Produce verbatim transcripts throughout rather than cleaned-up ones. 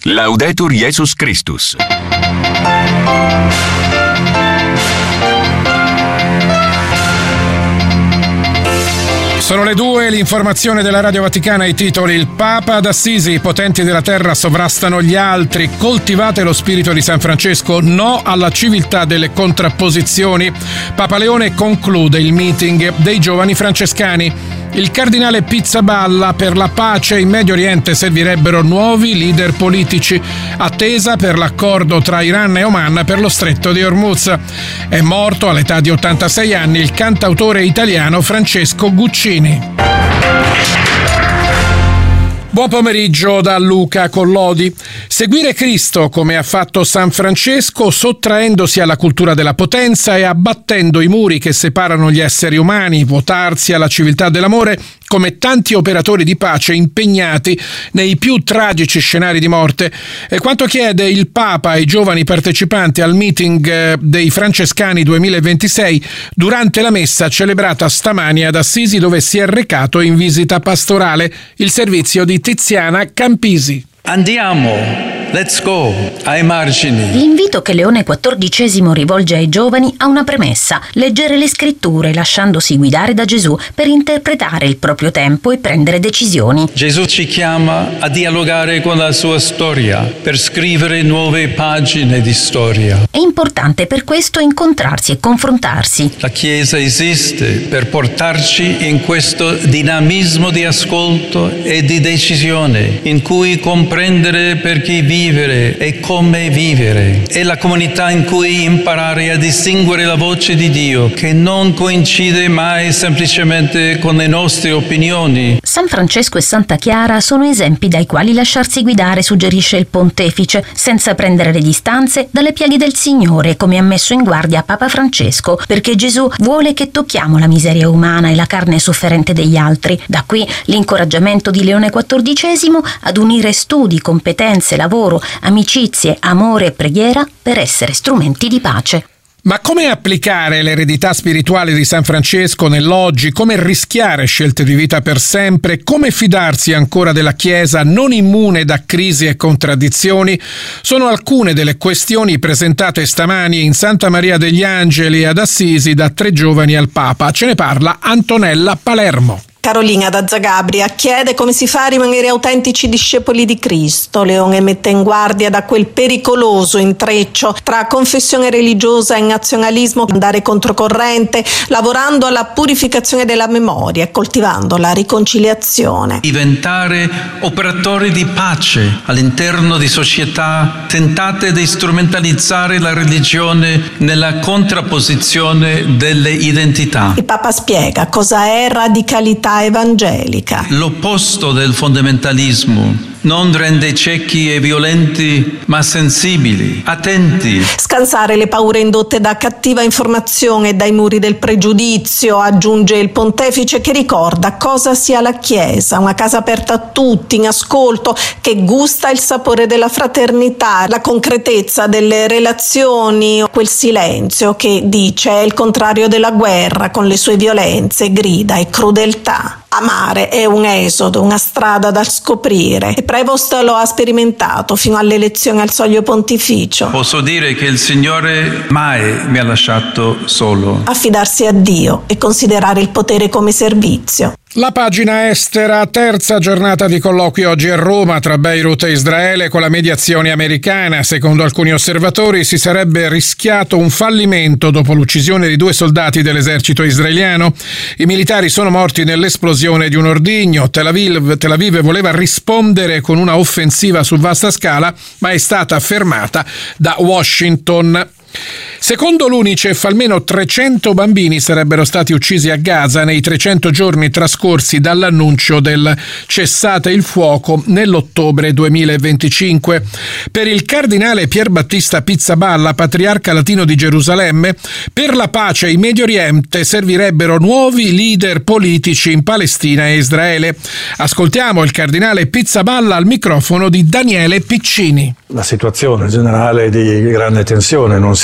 Laudetur Jesus Christus. Sono le due, l'informazione della Radio Vaticana, i titoli: il Papa ad Assisi, i potenti della terra sovrastano gli altri, coltivate lo spirito di San Francesco, no alla civiltà delle contrapposizioni. Papa Leone conclude il meeting dei giovani francescani. Il cardinale Pizzaballa: per la pace in Medio Oriente servirebbero nuovi leader politici, attesa per l'accordo tra Iran e Oman per lo stretto di Hormuz. È morto all'età di ottantasei anni il cantautore italiano Francesco Guccini. Buon pomeriggio da Luca Collodi. Seguire Cristo, come ha fatto San Francesco, sottraendosi alla cultura della potenza e abbattendo i muri che separano gli esseri umani, votarsi alla civiltà dell'amore, come tanti operatori di pace impegnati nei più tragici scenari di morte. È quanto chiede il Papa ai giovani partecipanti al meeting dei Francescani duemilaventisei durante la messa celebrata stamani ad Assisi, dove si è recato in visita pastorale il servizio di Tiziana Campisi. Andiamo, let's go, ai margini. L'invito che Leone quattordicesimo rivolge ai giovani ha una premessa: leggere le scritture lasciandosi guidare da Gesù per interpretare il proprio tempo e prendere decisioni. Gesù ci chiama a dialogare con la sua storia, per scrivere nuove pagine di storia. È importante per questo incontrarsi e confrontarsi. La Chiesa esiste per portarci in questo dinamismo di ascolto e di decisione, in cui comprendere Comprendere perché vivere e come vivere. È la comunità in cui imparare a distinguere la voce di Dio, che non coincide mai semplicemente con le nostre opinioni. San Francesco e Santa Chiara sono esempi dai quali lasciarsi guidare, suggerisce il pontefice, senza prendere le distanze dalle piaghe del Signore, come ha messo in guardia Papa Francesco, perché Gesù vuole che tocchiamo la miseria umana e la carne sofferente degli altri. Da qui l'incoraggiamento di Leone quattordicesimo ad unire studi, competenze, lavoro, amicizie, amore e preghiera per essere strumenti di pace. Ma come applicare l'eredità spirituale di San Francesco nell'oggi? Come rischiare scelte di vita per sempre? Come fidarsi ancora della Chiesa non immune da crisi e contraddizioni? Sono alcune delle questioni presentate stamani in Santa Maria degli Angeli ad Assisi da tre giovani al Papa. Ce ne parla Antonella Palermo. Carolina da Zagabria chiede come si fa a rimanere autentici discepoli di Cristo. Leone mette in guardia da quel pericoloso intreccio tra confessione religiosa e nazionalismo, andare controcorrente, lavorando alla purificazione della memoria e coltivando la riconciliazione. Diventare operatori di pace all'interno di società tentate di strumentalizzare la religione nella contrapposizione delle identità. Il Papa spiega cosa è radicalità evangelica. L'opposto del fondamentalismo non rende ciechi e violenti, ma sensibili, attenti. Scansare le paure indotte da cattiva informazione e dai muri del pregiudizio, aggiunge il pontefice, che ricorda cosa sia la Chiesa, una casa aperta a tutti, in ascolto, che gusta il sapore della fraternità, la concretezza delle relazioni, quel silenzio che dice è il contrario della guerra, con le sue violenze, grida e crudeltà. Amare è un esodo, una strada da scoprire. E Prevost lo ha sperimentato fino all'elezione al soglio pontificio. Posso dire che il Signore mai mi ha lasciato solo. Affidarsi a Dio e considerare il potere come servizio. La pagina estera, terza giornata di colloqui oggi a Roma tra Beirut e Israele con la mediazione americana. Secondo alcuni osservatori si sarebbe rischiato un fallimento dopo l'uccisione di due soldati dell'esercito israeliano. I militari sono morti nell'esplosione di un ordigno. Tel Aviv, Tel Aviv voleva rispondere con una offensiva su vasta scala, ma è stata fermata da Washington. Secondo l'UNICEF, almeno trecento bambini sarebbero stati uccisi a Gaza nei trecento giorni trascorsi dall'annuncio del cessate il fuoco nell'ottobre duemilaventicinque. Per il cardinale Pierbattista Pizzaballa, patriarca latino di Gerusalemme, per la pace in Medio Oriente servirebbero nuovi leader politici in Palestina e Israele. Ascoltiamo il cardinale Pizzaballa al microfono di Daniele Piccini. La situazione generale di grande tensione non si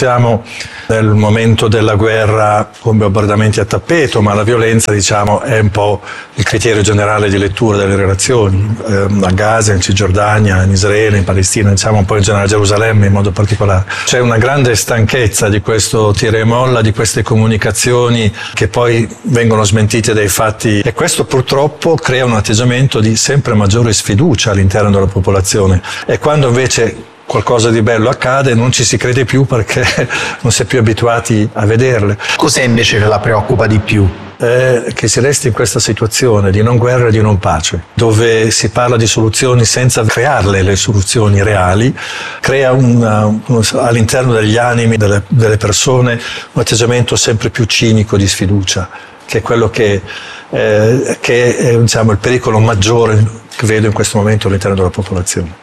siamo nel momento della guerra con bombardamenti a tappeto, ma la violenza, diciamo, è un po' il criterio generale di lettura delle relazioni, eh, a Gaza, in Cisgiordania, in Israele, in Palestina, diciamo un po' in generale a Gerusalemme in modo particolare. C'è una grande stanchezza di questo tira e molla, di queste comunicazioni che poi vengono smentite dai fatti, e questo purtroppo crea un atteggiamento di sempre maggiore sfiducia all'interno della popolazione, e quando invece qualcosa di bello accade non ci si crede più perché non si è più abituati a vederle. Cos'è invece che la preoccupa di più? Eh, che si resti in questa situazione di non guerra e di non pace, dove si parla di soluzioni senza crearle le soluzioni reali, crea una, un, all'interno degli animi delle, delle persone un atteggiamento sempre più cinico di sfiducia, che è quello che, eh, che è, diciamo, il pericolo maggiore che vedo in questo momento all'interno della popolazione.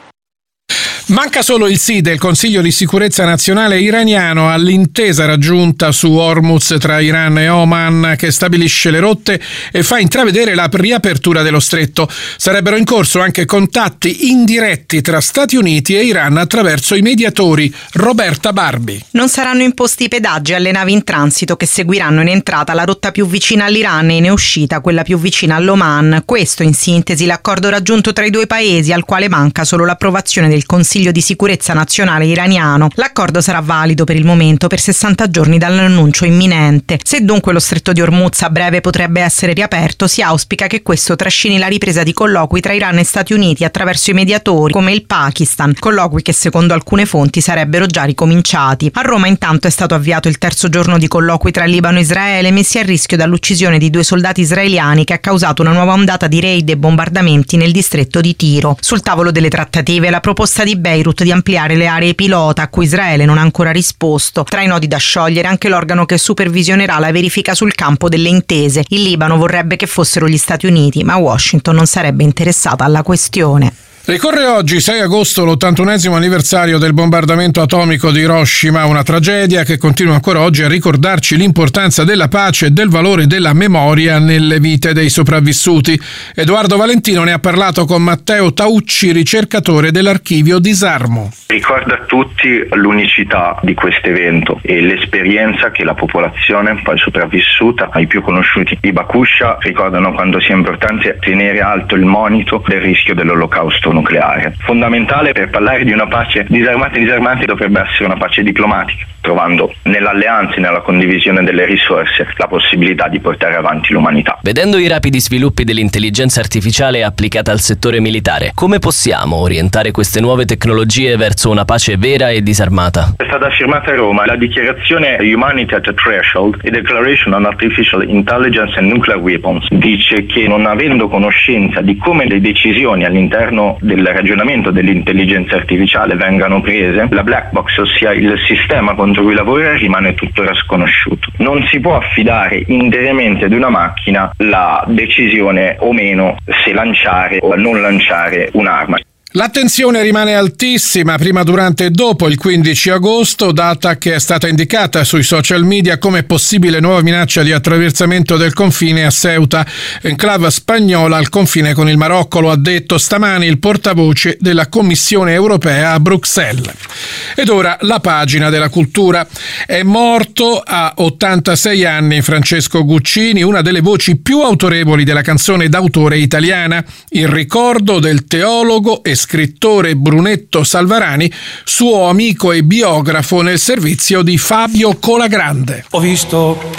Manca solo il sì del Consiglio di sicurezza nazionale iraniano all'intesa raggiunta su Hormuz tra Iran e Oman, che stabilisce le rotte e fa intravedere la riapertura dello stretto. Sarebbero in corso anche contatti indiretti tra Stati Uniti e Iran attraverso i mediatori. Roberta Barbi. Non saranno imposti i pedaggi alle navi in transito che seguiranno in entrata la rotta più vicina all'Iran e in uscita quella più vicina all'Oman. Questo in sintesi l'accordo raggiunto tra i due paesi, al quale manca solo l'approvazione del Consiglio di sicurezza nazionale iraniano. L'accordo sarà valido per il momento per sessanta giorni dall'annuncio imminente. Se dunque lo stretto di Hormuz a breve potrebbe essere riaperto, si auspica che questo trascini la ripresa di colloqui tra Iran e Stati Uniti attraverso i mediatori come il Pakistan, colloqui che secondo alcune fonti sarebbero già ricominciati. A Roma intanto è stato avviato il terzo giorno di colloqui tra Libano e Israele, messi a rischio dall'uccisione di due soldati israeliani che ha causato una nuova ondata di raid e bombardamenti nel distretto di Tiro. Sul tavolo delle trattative la proposta di Beirut di ampliare le aree pilota a cui Israele non ha ancora risposto. Tra i nodi da sciogliere anche l'organo che supervisionerà la verifica sul campo delle intese. Il Libano vorrebbe che fossero gli Stati Uniti, ma Washington non sarebbe interessata alla questione. Ricorre oggi, sei agosto, l'ottantunesimo anniversario del bombardamento atomico di Hiroshima, una tragedia che continua ancora oggi a ricordarci l'importanza della pace e del valore della memoria nelle vite dei sopravvissuti. Edoardo Valentino ne ha parlato con Matteo Taucci, ricercatore dell'archivio Disarmo. Ricorda a tutti l'unicità di questo evento e l'esperienza che la popolazione poi sopravvissuta, ai più conosciuti i Bakusha, ricordano quando sia importante tenere alto il monito del rischio dell'olocausto nucleare. Fondamentale per parlare di una pace disarmata e disarmante dovrebbe essere una pace diplomatica, trovando nell'alleanza e nella condivisione delle risorse la possibilità di portare avanti l'umanità. Vedendo i rapidi sviluppi dell'intelligenza artificiale applicata al settore militare, come possiamo orientare queste nuove tecnologie verso una pace vera e disarmata? È stata firmata a Roma la dichiarazione Humanity at a Threshold e Declaration on Artificial Intelligence and Nuclear Weapons. Dice che non avendo conoscenza di come le decisioni all'interno del ragionamento dell'intelligenza artificiale vengano prese, la black box, ossia il sistema contro cui lavora, rimane tuttora sconosciuto. Non si può affidare interamente ad una macchina la decisione o meno se lanciare o non lanciare un'arma. L'attenzione rimane altissima prima, durante e dopo il quindici agosto, data che è stata indicata sui social media come possibile nuova minaccia di attraversamento del confine a Ceuta, enclave spagnola al confine con il Marocco, lo ha detto stamani il portavoce della Commissione europea a Bruxelles. Ed ora la pagina della cultura. È morto a ottantasei anni Francesco Guccini, una delle voci più autorevoli della canzone d'autore italiana, in ricordo del teologo e scrittore Brunetto Salvarani, suo amico e biografo nel servizio di Fabio Colagrande. Ho visto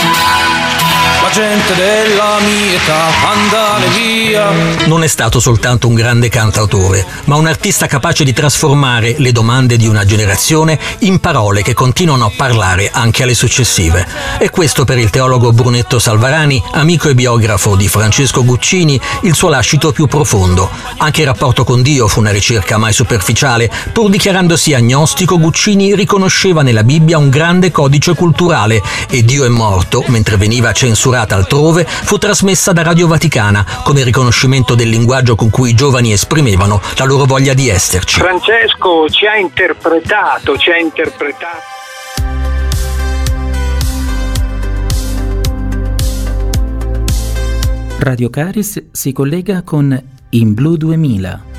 la gente della mia età andare via. Non è stato soltanto un grande cantautore, ma un artista capace di trasformare le domande di una generazione in parole che continuano a parlare anche alle successive. E questo per il teologo Brunetto Salvarani, amico e biografo di Francesco Guccini, il suo lascito più profondo. Anche il rapporto con Dio fu una ricerca mai superficiale. Pur dichiarandosi agnostico, Guccini riconosceva nella Bibbia un grande codice culturale e Dio è morto, mentre veniva censurata altrove, fu trasmessa da Radio Vaticana come riconoscimento del linguaggio con cui i giovani esprimevano la loro voglia di esserci. Francesco ci ha interpretato, ci ha interpretato. Radio Caris si collega con In Blu duemila.